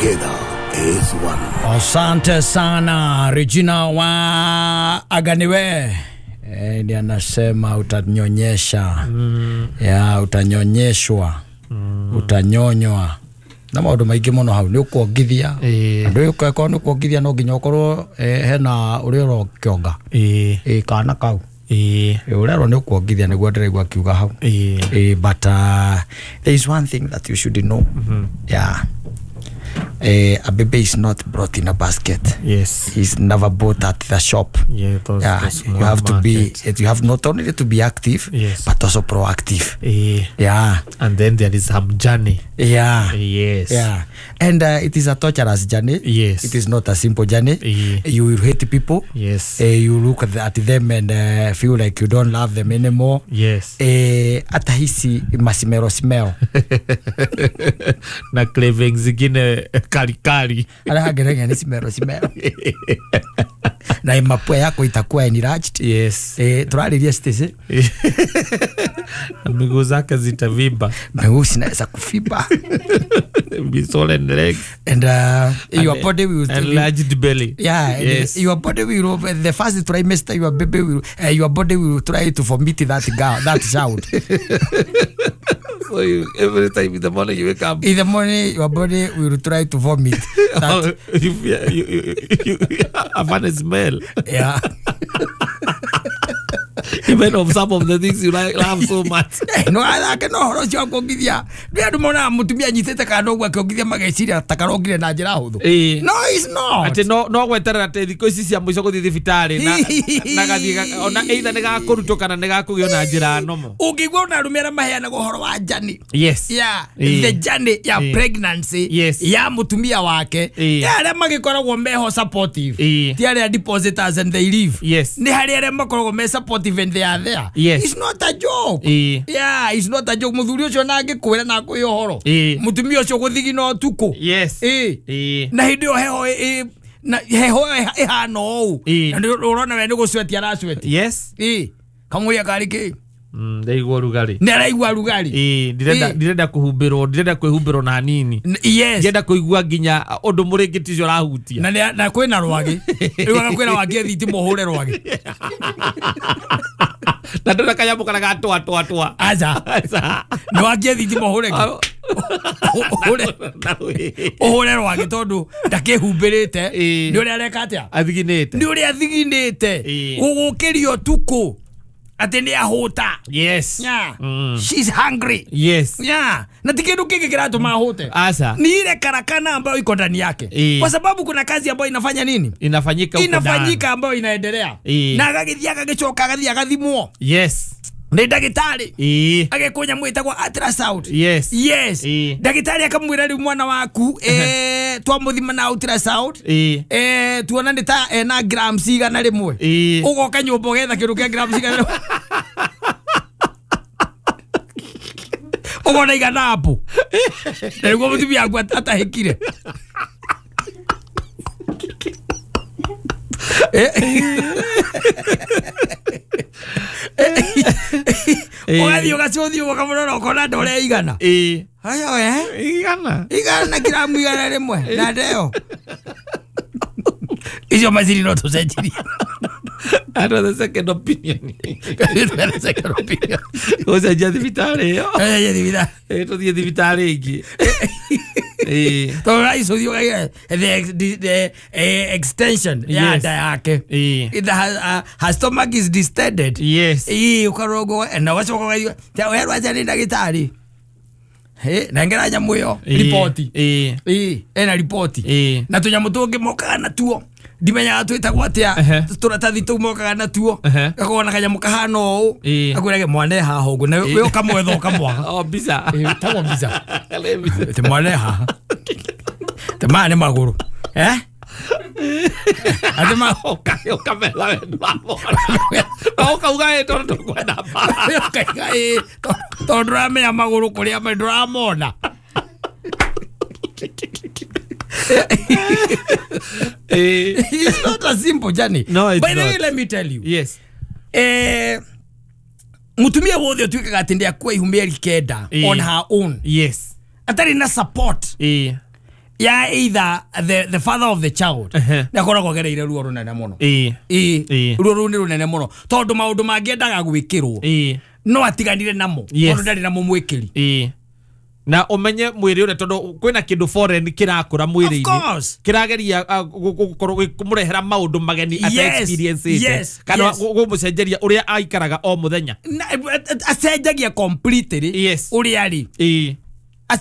together as one. Asante sana Regina wa Aganiwe. Ndiye anasema utanyonyesha. Ya utanyonyeshwa. Utanyonywa. Na maundu maingi muno hau ni ukuongithia. Ndu ukeko ni ukuongithia no nginya ukorwo hena uriro kionga. Kana kau. Urero ni ukuongithia niguo ndiregwa kiuga hau. But there is one thing that you should know. Yeah. A baby is not brought in a basket. Yes. He's never bought at the shop. Yeah, you have to be. You have not only to be active, yes, but also proactive. Yeah. And then there is some journey. Yeah. Yes. Yeah. And it is a torturous journey. Yes. It is not a simple journey. You will hate people. Yes. You look at them and feel like you don't love them anymore. Yes. Hata hisi masimero simeo. Na cravings zingine kali. Ala hagerega ni simero. Na mapua yako itakuwa enlarged. Yes. Turalilia stese. Miguu zake zitavimba. Miguu zinaweza kufiba. Bisole and legs. And your body will enlarged belly. Yeah. Yes. Your body will, the first trimester, your body will try to vomit that child. So every time in the morning you wake up. In the morning, your body will try to vomit. You have a smell. Yeah. Even of some of the things you love so much. No, I cannot horo cio kongithia. Ndio mona mutumia nyitete kana gwa kongithia mageciria takarongire na njira huthu. No, it's not. Ati no gweterera te thiko ici cia muico guthi thibitari na gathi ona either nega kuruto kana nega kugio na njira nomo. Ungigwa una rumira maheana guhoro wa journey. Yes. Yeah. The journey ya pregnancy. Yes. Ya mutumia wake. Ya aria magikoragwo meho supportive. Ti aria depositors and they leave. Yes. Ni hari aria makoragwo me supportive and they are there. Yes. It's not a joke. Yeah, it's not a joke. Muthuri ucio na ngikwira na kuyo horo. Mutumia ucio guthigina utuku. Yes. Na hindio heho na heho ihano u. Na urona we ni gucwetia na sweat. Yes. Kamuria kariki. Ndaigwa rugari. Ndaigwa rugari. Ndirenda kuhumbirwo, ndirenda kwihumbirwo na nini. Yes. Ndirenda kuigua nginya undu muringiticio rahutia. Na kwina rwagi. Riu kwina wagi thitimo hure rwagi. Na ndona kanyamu kana gatwa. Aza. No wagi thitimo hure. Hure rwagi tondu ndakihumbirite. Ni uri areka atia? Athiginite. Ni uri athiginite. Gugukirio tuku. Atende ahota. Yes. Yeah. She's hungry. Yes. Yeah. Na tikidu kiki kirato mahote. Asa. Ni ile karakana ambayo iko ndani yake. Kwa sababu kuna kazi ambayo inafanya nini? Inafanyika huko ndani. Inafanyika ambayo inaendelea. Na agagithia agagicoka agathia agathimwo. Yes. Ni dagitari. Agekunya mwitagwa ultrasound. Yes. Yes. Dagitari akamwira ri mwana waku twamuthima na ultrasound. Tuona ndita na grams igana rimwe. Ugoka nyumba getha kindu kia grams igana rimwe. Ugona igana hapo. Niguo mutumia wangu atahikire. Ogathio gacuthio ukamurora ukona ndore igana. Hayo igana gramu igana rimwe na ndeo. Icio maziri no tucenjirie. The second opinion. The second opinion. Oza jadi vitale yo. Jadi vitale. Eto dia vitale ingi. Tora iso dio the extension. Yeah, yake. Her stomach is distended. Yes. Ukarogo na wacho kwa hiyo. Wewe wajani ndagitari. Na ngera nyamu yo ripoti. Na ripoti. Na tunyamu tungi moka na tuo. Dimenya twitagwa atia turatathi tumokaga na tuo gakona kanyamu kahano u akwirage mwane haha ugu na we ukamwetha ukamwaga oh biza tawo biza te mwane haha te mane maguru ate ma ukamela we ndamo ukauga tondu kwenda ba tondu ramenya maguru kuria me ndramona. It's not a simple journey. No, it's not. But let me tell you. Yes. Mutumia wothe tuikaga atendea kwa ihumeri kenda on her own. Yes. Atari na support. ya either the father of the child na koragwo gereire ruo runene muno ruo runene muno tondu maundu mangiendaga gwikirwo no atiganire namo tondu ndari namo mwikiri na umenye mwiri ule tondu kwina kindu foreign kirakura mwiri-ini kirageria kumurehera maundu mageni ata experience kana gumucenjeria uria aikaraga o muthenya acenjagia completely uria ari